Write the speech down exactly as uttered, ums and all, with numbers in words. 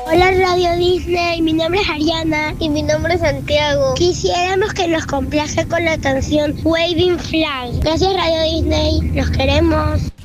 Hola Radio Disney, mi nombre es Ariana y mi nombre es Santiago. Quisiéramos que nos complace con la canción Waving Flag. Gracias Radio Disney, los queremos.